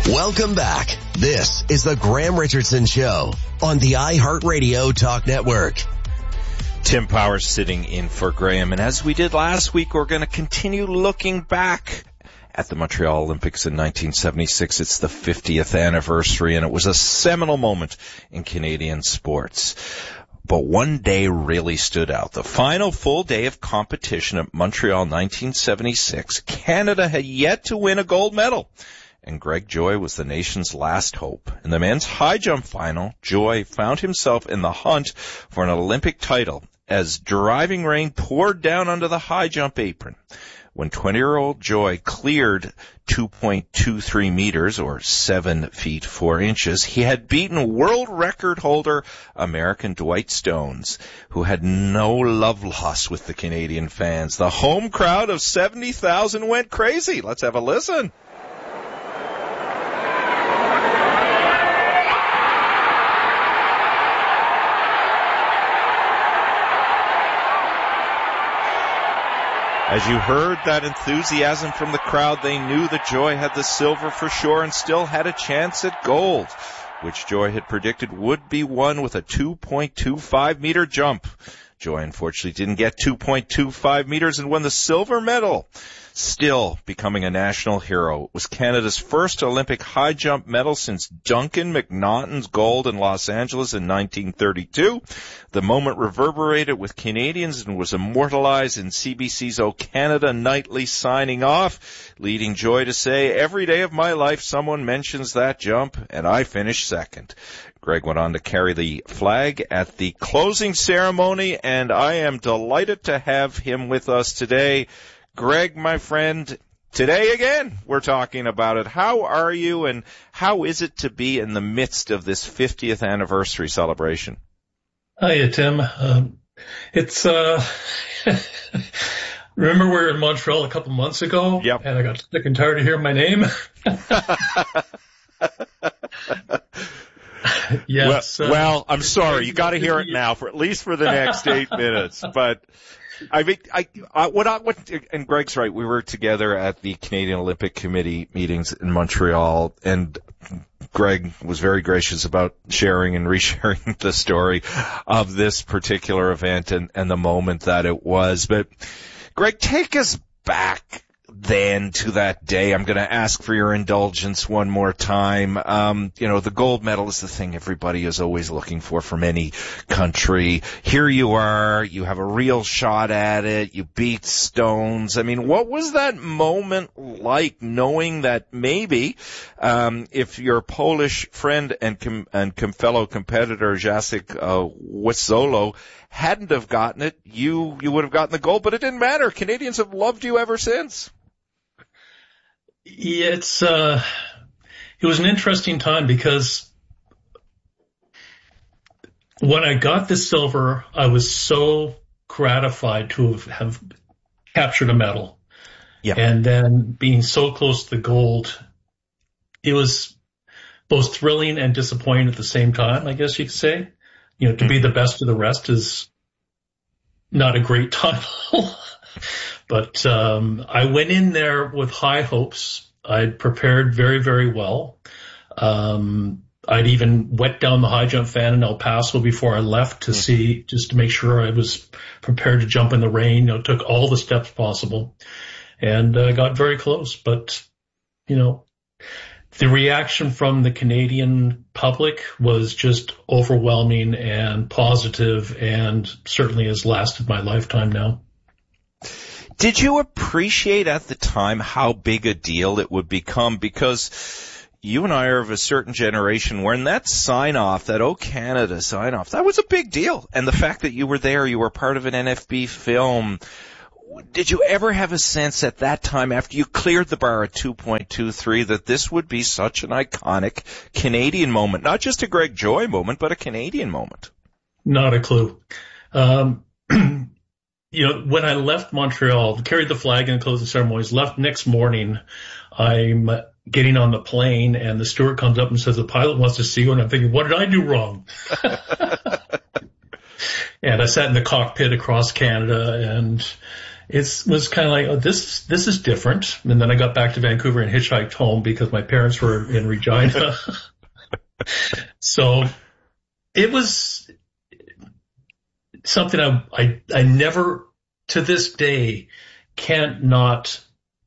Welcome back. This is the Graham Richardson Show on the iHeartRadio Talk Network. Tim Powers sitting in for Graham. And as we did last week, we're going to continue looking back at the Montreal Olympics in 1976. It's the 50th anniversary, and it was a seminal moment in Canadian sports. But one day really stood out. The final full day of competition at Montreal 1976, Canada had yet to win a gold medal. And Greg Joy was the nation's last hope. In the men's high jump final, Joy found himself in the hunt for an Olympic title as driving rain poured down onto the high jump apron. When 20-year-old Joy cleared 2.23 meters, or 7 feet 4 inches, he had beaten world record holder American Dwight Stones, who had no love lost with the Canadian fans. The home crowd of 70,000 went crazy. Let's have a listen. As you heard that enthusiasm from the crowd, they knew that Joy had the silver for sure and still had a chance at gold, which Joy had predicted would be won with a 2.25 meter jump. Joy unfortunately didn't get 2.25 meters and won the silver medal, still becoming a national hero. It was Canada's first Olympic high jump medal since Duncan McNaughton's gold in Los Angeles in 1932. The moment reverberated with Canadians and was immortalized in CBC's O Canada nightly signing off, leading Joy to say, "Every day of my life someone mentions that jump, and I finish second." Greg went on to carry the flag at the closing ceremony, and I am delighted to have him with us today. Greg, my friend, today again we're talking about it. How are you, and how is it to be in the midst of this 50th anniversary celebration? Hiya, Tim. It's remember we were in Montreal a couple months ago? Yep. And I got sick and tired of hearing my name. Yes. Well, I'm sorry. You got to hear it now, for at least for the next 8 minutes. But I mean, and Greg's right. We were together at the Canadian Olympic Committee meetings in Montreal, and Greg was very gracious about sharing and resharing the story of this particular event and the moment that it was. But Greg, take us back then to that day. I'm going to ask for your indulgence one more time. The gold medal is the thing everybody is always looking for from any country. Here you are, you have a real shot at it, you beat Stones. I mean, what was that moment like, knowing that maybe, if your Polish friend and fellow competitor Jacek Wysolo hadn't have gotten it, you would have gotten the gold, but it didn't matter. Canadians have loved you ever since. Yeah, it was an interesting time because when I got the silver, I was so gratified to have captured a medal. Yeah. And then being so close to the gold, it was both thrilling and disappointing at the same time, I guess you could say. To be the best of the rest is not a great title. But I went in there with high hopes. I'd prepared very, very well. I'd even wet down the high jump fan in El Paso before I left to see, just to make sure I was prepared to jump in the rain. Took all the steps possible, and got very close. But the reaction from the Canadian public was just overwhelming and positive, and certainly has lasted my lifetime now. Did you appreciate at the time how big a deal it would become? Because you and I are of a certain generation where in that sign-off, that O Canada sign-off, that was a big deal. And the fact that you were there, you were part of an NFB film. Did you ever have a sense at that time, after you cleared the bar at 2.23, that this would be such an iconic Canadian moment? Not just a Greg Joy moment, but a Canadian moment. Not a clue. When I left Montreal, carried the flag in the closing ceremonies, left next morning, I'm getting on the plane and the steward comes up and says, "The pilot wants to see you." And I'm thinking, what did I do wrong? And I sat in the cockpit across Canada, and it was kind of like, oh, this is different. And then I got back to Vancouver and hitchhiked home because my parents were in Regina. So it was something I never, to this day, can't not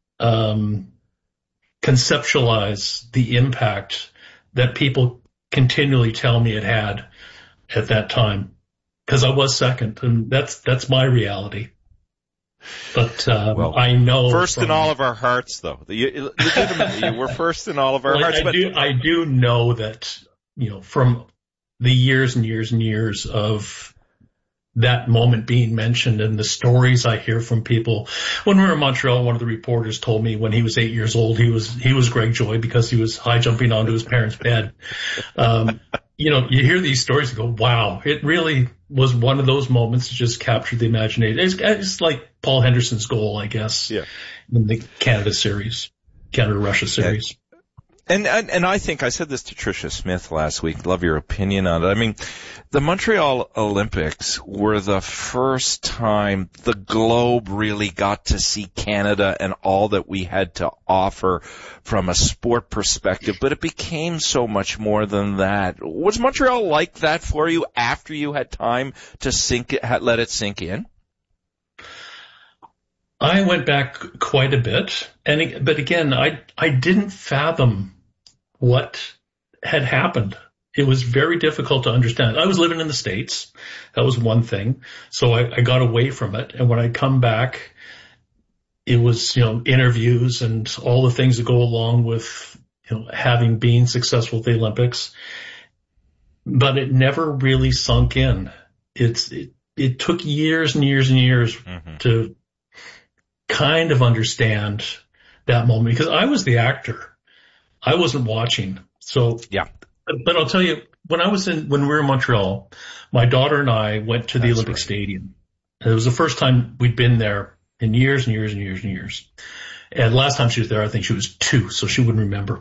conceptualize the impact that people continually tell me it had at that time, because I was second, and that's my reality. But I know first in all of our hearts, though. Legitimately, you were first in all of our hearts. I do know that, from the years and years and years of that moment being mentioned and the stories I hear from people. When we were in Montreal, one of the reporters told me when he was 8 years old, he was Greg Joy because he was high jumping onto his parents' bed. You hear these stories and go, wow, it really was one of those moments that just captured the imagination. It's like Paul Henderson's goal, I guess, in the Canada-Russia series. And I think I said this to Tricia Smith last week. Love your opinion on it. I mean, the Montreal Olympics were the first time the globe really got to see Canada and all that we had to offer from a sport perspective, but it became so much more than that. Was Montreal like that for you after you had time to let it sink in? I went back quite a bit, but again, I didn't fathom what had happened. It was very difficult to understand. I was living in the States. That was one thing. So I got away from it. And when I come back, it was, interviews and all the things that go along with, having been successful at the Olympics. But it never really sunk in. It took years and years and years to kind of understand that moment, because I was the actor. I wasn't watching. So, yeah. But I'll tell you, when we were in Montreal, my daughter and I went to the Olympic Stadium. And it was the first time we'd been there in years and years and years and years. And last time she was there, I think she was 2, so she wouldn't remember.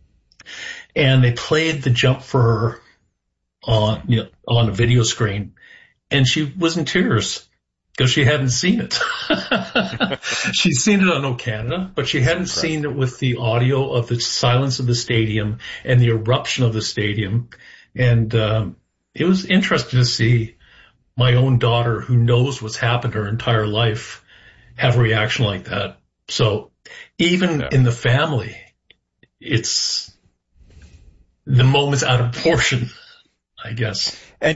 And they played the jump for her on a video screen, and she was in tears because she hadn't seen it. She'd seen it on O Canada, but she hadn't seen it with the audio of the silence of the stadium and the eruption of the stadium. And it was interesting to see my own daughter, who knows what's happened her entire life, have a reaction like that. So even in the family, it's the moment's out of proportion, I guess.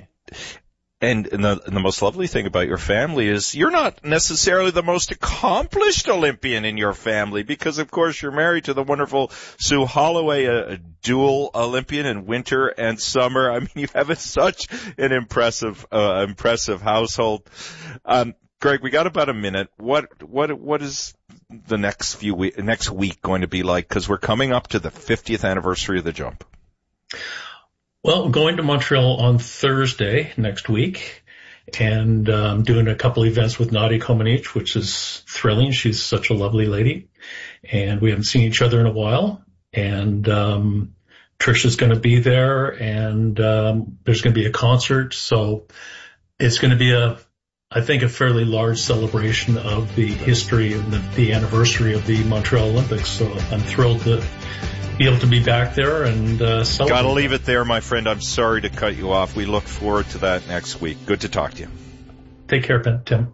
And the most lovely thing about your family is you're not necessarily the most accomplished Olympian in your family, because, of course, you're married to the wonderful Sue Holloway, a dual Olympian in winter and summer. I mean, you have such an impressive household. Greg, we got about a minute. What is the next week going to be like? Because we're coming up to the 50th anniversary of the jump. Well, I'm going to Montreal on Thursday next week, and doing a couple events with Nadia Comaneci, which is thrilling. She's such a lovely lady, and we haven't seen each other in a while. And Trisha's going to be there, and there's going to be a concert. So it's going to be I think a fairly large celebration of the history and the anniversary of the Montreal Olympics. So I'm thrilled to be able to be back there and celebrate. Gotta leave it there, my friend. I'm sorry to cut you off. We look forward to that next week. Good to talk to you. Take care, Tim.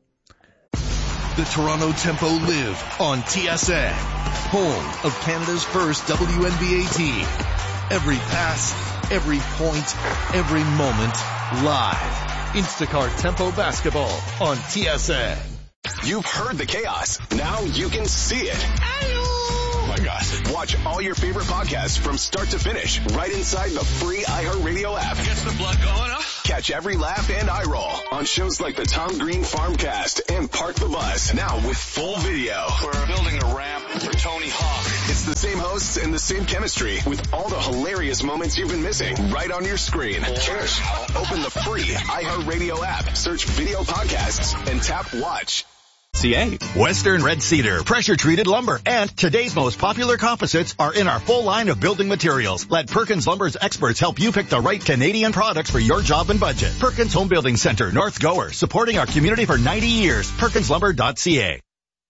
The Toronto Tempo live on TSN, home of Canada's first WNBA team. Every pass, every point, every moment, live. Instacart Tempo Basketball on TSN. You've heard the chaos. Now you can see it. Oh my gosh. Watch all your favorite podcasts from start to finish right inside the free iHeartRadio app. Gets the blood going, huh? Catch every laugh and eye roll on shows like the Tom Green Farmcast and Park the Bus. Now with full video. We're building a ramp for Tony Hawk. It's the same hosts and the same chemistry with all the hilarious moments you've been missing right on your screen. Cheers. Open the free iHeartRadio app, search video podcasts, and tap watch. Western Red Cedar, pressure-treated lumber, and today's most popular composites are in our full line of building materials. Let Perkins Lumber's experts help you pick the right Canadian products for your job and budget. Perkins Home Building Center, North Gower, supporting our community for 90 years. PerkinsLumber.ca.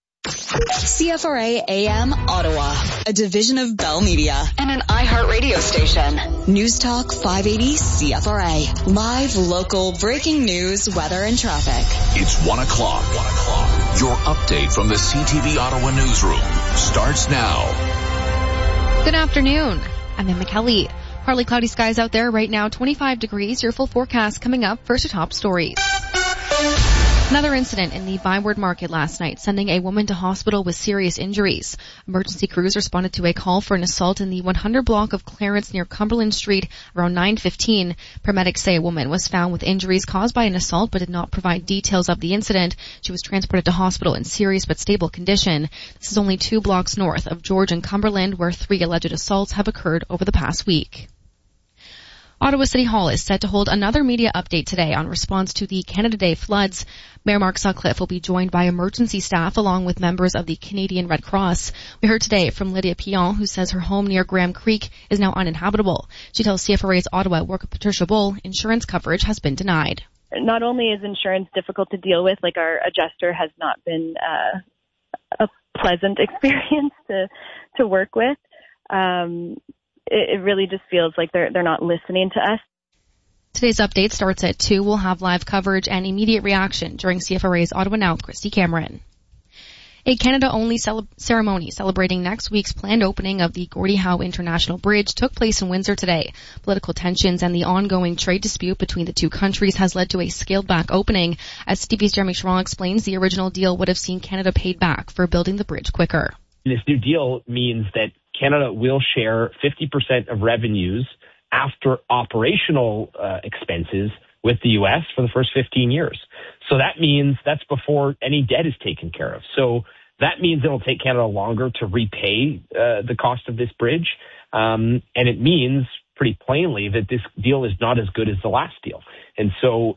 CFRA AM Ottawa, a division of Bell Media and an iHeartRadio station. News Talk 580 CFRA. Live, local, breaking news, weather, and traffic. It's 1 o'clock. Your update from the CTV Ottawa newsroom starts now. Good afternoon. I'm Emma Kelly. Partly cloudy skies out there right now, 25 degrees. Your full forecast coming up. First to top stories. Another incident in the Byward Market last night, sending a woman to hospital with serious injuries. Emergency crews responded to a call for an assault in the 100 block of Clarence near Cumberland Street around 9:15. Paramedics say a woman was found with injuries caused by an assault but did not provide details of the incident. She was transported to hospital in serious but stable condition. This is only 2 blocks north of George and Cumberland, where 3 alleged assaults have occurred over the past week. Ottawa City Hall is set to hold another media update today on response to the Canada Day floods. Mayor Mark Sutcliffe will be joined by emergency staff along with members of the Canadian Red Cross. We heard today from Lydia Pion, who says her home near Graham Creek is now uninhabitable. She tells CFRA's Ottawa worker Patricia Bull insurance coverage has been denied. Not only is insurance difficult to deal with, like our adjuster has not been a pleasant experience to work with. It really just feels like they're not listening to us. Today's update starts at 2. We'll have live coverage and immediate reaction during CFRA's Ottawa Now with Christy Cameron. A Canada-only ceremony celebrating next week's planned opening of the Gordie Howe International Bridge took place in Windsor today. Political tensions and the ongoing trade dispute between the two countries has led to a scaled-back opening. As TV's Jeremy Schwall explains, the original deal would have seen Canada paid back for building the bridge quicker. This new deal means that Canada will share 50% of revenues after operational expenses with the U.S. for the first 15 years. So that means that's before any debt is taken care of. So that means it'll take Canada longer to repay the cost of this bridge. And it means pretty plainly that this deal is not as good as the last deal. And so,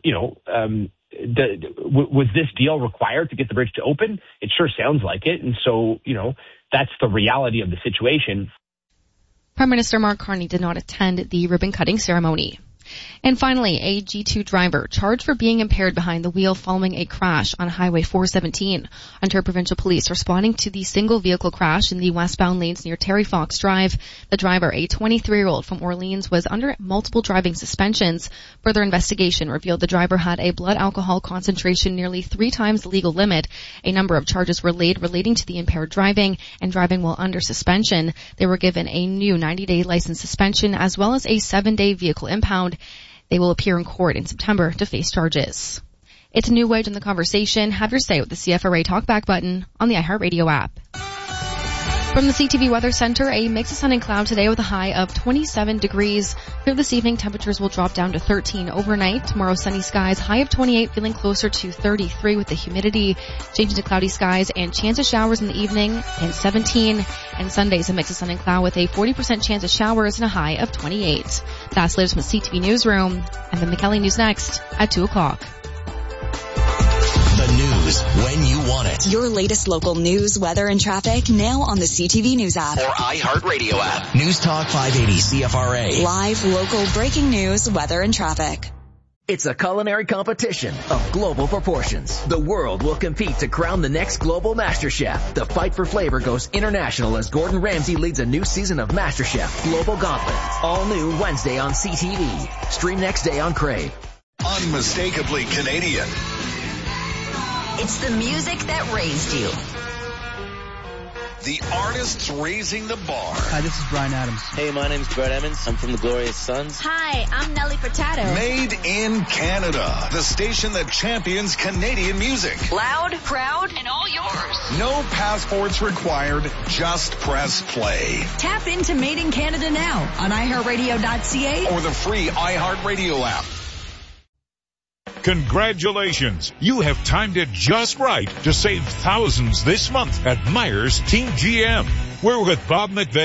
was this deal required to get the bridge to open? It sure sounds like it. And so, that's the reality of the situation. Prime Minister Mark Carney did not attend the ribbon-cutting ceremony. And finally, a G2 driver charged for being impaired behind the wheel following a crash on Highway 417. Ontario Provincial Police responding to the single vehicle crash in the westbound lanes near Terry Fox Drive. The driver, a 23-year-old from Orleans, was under multiple driving suspensions. Further investigation revealed the driver had a blood alcohol concentration nearly 3 times the legal limit. A number of charges were laid relating to the impaired driving and driving while under suspension. They were given a new 90-day license suspension as well as a 7-day vehicle impound. They will appear in court in September to face charges. It's a new wedge in the conversation. Have your say with the CFRA Talkback button on the iHeartRadio app. From the CTV Weather Center, a mix of sun and cloud today with a high of 27 degrees. Through this evening, temperatures will drop down to 13 overnight. Tomorrow, sunny skies, high of 28, feeling closer to 33 with the humidity. Changing to cloudy skies and chance of showers in the evening and 17. And Sunday's a mix of sun and cloud with a 40% chance of showers and a high of 28. That's latest from the CTV Newsroom. And the McKelly News next at 2 o'clock. The news when you want it. Your latest local news, weather, and traffic now on the CTV News app. Or iHeartRadio app. News Talk 580 CFRA. Live, local, breaking news, weather, and traffic. It's a culinary competition of global proportions. The world will compete to crown the next global MasterChef. The fight for flavor goes international as Gordon Ramsay leads a new season of MasterChef Global Gauntlet. All new Wednesday on CTV. Stream next day on Crave. Unmistakably Canadian. It's the music that raised you. The artists raising the bar. Hi, this is Bryan Adams. Hey, my name's Brett Emmons. I'm from the Glorious Sons. Hi, I'm Nelly Furtado. Made in Canada. The station that champions Canadian music. Loud, proud, and all yours. No passports required. Just press play. Tap into Made in Canada now on iHeartRadio.ca or the free iHeartRadio app. Congratulations! You have timed it just right to save thousands this month at Myers Team GM. We're with Bob McVeigh.